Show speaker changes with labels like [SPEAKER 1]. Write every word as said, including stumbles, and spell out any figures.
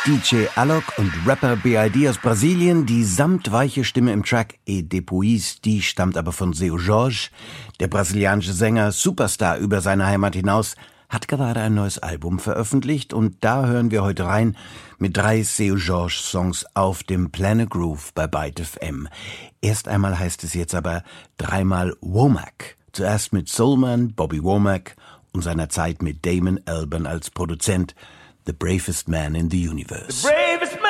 [SPEAKER 1] D J Alok und Rapper B I D aus Brasilien. Die samtweiche Stimme im Track E Depois, die stammt aber von Seu Jorge. Der brasilianische Sänger, Superstar über seine Heimat hinaus, hat gerade ein neues Album veröffentlicht und da hören wir heute rein mit drei Seu Jorge Songs auf dem Planet Groove bei Byte F M. Erst einmal heißt es jetzt aber dreimal Womack. Zuerst mit Soulman, Bobby Womack und seiner Zeit mit Damon Albarn als Produzent. The bravest man in the universe.
[SPEAKER 2] The bravest